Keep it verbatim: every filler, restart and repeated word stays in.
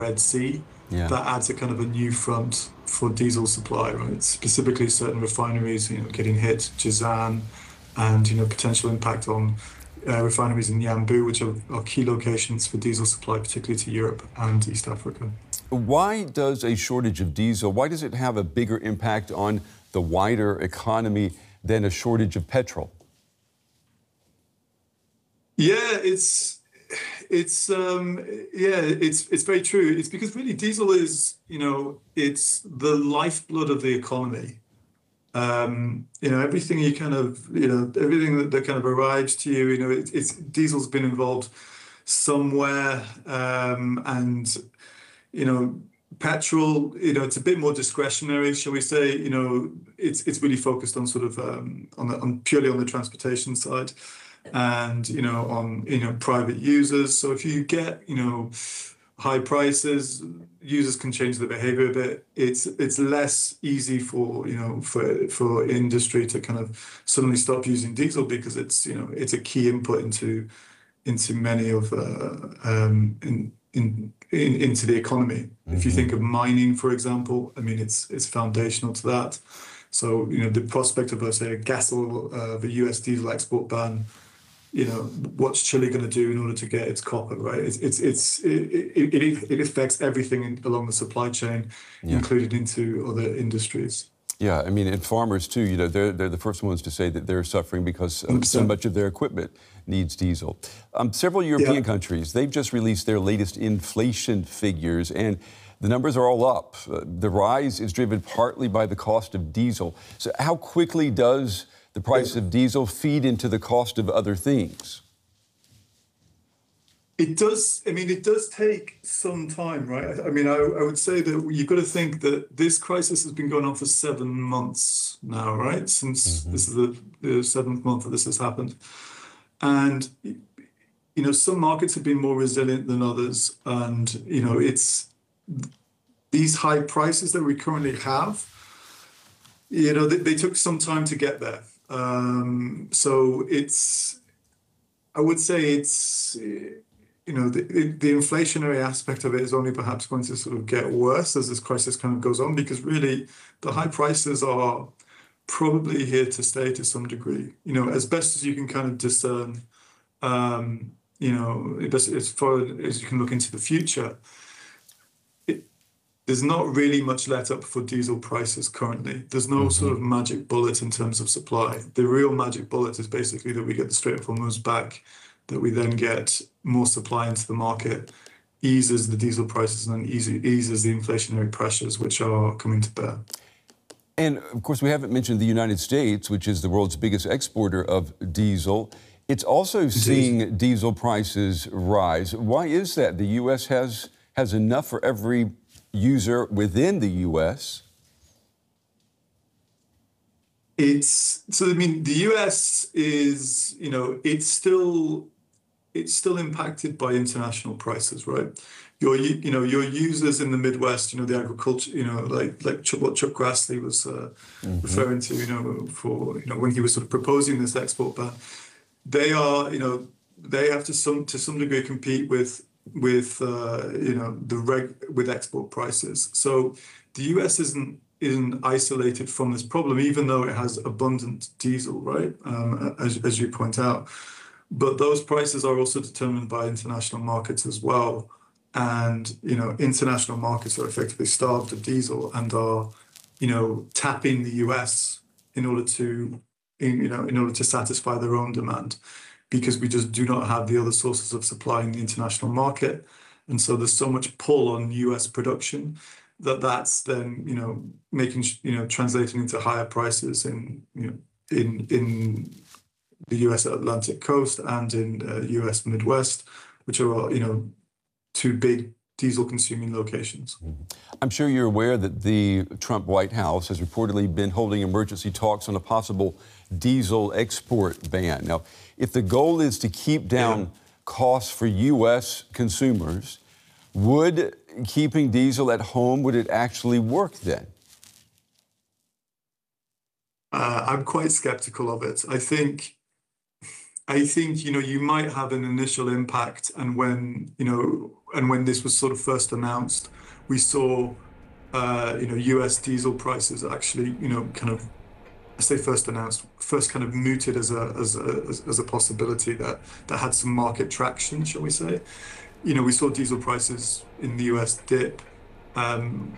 Red Sea, Yeah. that adds a kind of a new front for diesel supply, right? Specifically, certain refineries, you know, getting hit, Jazan, and you know, potential impact on uh, refineries in Yanbu, which are, are key locations for diesel supply, particularly to Europe and East Africa. Why does a shortage of diesel, why does it have a bigger impact on the wider economy than a shortage of petrol? Yeah, it's it's um yeah, it's it's very true. It's because really diesel is, you know, it's the lifeblood of the economy. Um, you know, everything you kind of, you know, everything that, that kind of arrives to you, you know, it, it's diesel's been involved somewhere, um, and you know, petrol, you know, it's a bit more discretionary, shall we say? You know, it's it's really focused on sort of um, on the, on purely on the transportation side, and you know, on you know private users. So if you get you know high prices, users can change their behavior a bit. It's it's less easy for you know for for industry to kind of suddenly stop using diesel because it's you know it's a key input into into many of uh, um, in, in, in into the economy. If you Hmm. think of mining, for example, I mean it's it's foundational to that. So you know the prospect of, uh, say, a gas oil, uh, the U S diesel export ban, you know, what's Chile going to do in order to get its copper, right? It's it's it's it it, it, it affects everything in, along the supply chain, Yeah. included into other industries. Yeah, I mean, and farmers too, you know, they're, they're the first ones to say that they're suffering because uh, so one hundred percent. much of their equipment needs diesel. Um, several Yeah. European countries, they've just released their latest inflation figures, and the numbers are all up. Uh, the rise is driven partly by the cost of diesel. So how quickly does the Yeah. price of diesel feed into the cost of other things? It does. I mean, it does take some time, right? I, I mean, I, I would say that you've got to think that this crisis has been going on for seven months now, right? Since Hmm. this is the, the seventh month that this has happened. And, you know, some markets have been more resilient than others. And, you know, it's these high prices that we currently have, you know, they, they took some time to get there. Um, so it's, I would say it's, you know, the, the inflationary aspect of it is only perhaps going to sort of get worse as this crisis kind of goes on, because really the high prices are probably here to stay to some degree, you know, as best as you can kind of discern, um, you know, as, as far as you can look into the future. It, there's not really much let up for diesel prices currently. There's no sort Hmm. of magic bullet in terms of supply. The real magic bullet is basically that we get the Strait of Hormuz back, that we then get more supply into the market, eases the diesel prices, and then easy, eases the inflationary pressures which are coming to bear. And of course, we haven't mentioned the United States, which is the world's biggest exporter of diesel. It's also Indeed. seeing diesel prices rise. Why is that? The U S has has enough for every user within the U S. It's so I mean the U S is, you know, it's still it's still impacted by international prices, right? Your, you know, your users in the Midwest, you know, the agriculture, you know, like like Chuck, what Chuck Grassley was uh, Hmm. referring to, you know, for you know when he was sort of proposing this export ban, they are, you know, they have to some to some degree compete with with uh, you know the reg with export prices. So the U S isn't isn't isolated from this problem, even though it has abundant diesel, right? Um, as as you point out. But those prices are also determined by international markets as well. And, you know, international markets are effectively starved of diesel and are, you know, tapping the U S in order to, in, you know, in order to satisfy their own demand, because we just do not have the other sources of supply in the international market. And so there's so much pull on U S production that that's then, you know, making, you know, translating into higher prices in, you know, in in the U S Atlantic coast and in uh, U S Midwest, which are, you know, two big diesel consuming locations. I'm sure you're aware that the Trump White House has reportedly been holding emergency talks on a possible diesel export ban. Now, if the goal is to keep Yeah. down costs for U S consumers, would keeping diesel at home, would it actually work then? Uh, I'm quite skeptical of it. I think I think, you know, you might have an initial impact, and when, you know, and when this was sort of first announced, we saw, uh, you know, U S diesel prices actually, you know, kind of, I say first announced, first kind of mooted as a as a as, as a possibility that that had some market traction, shall we say? You know, we saw diesel prices in the U S dip. Um,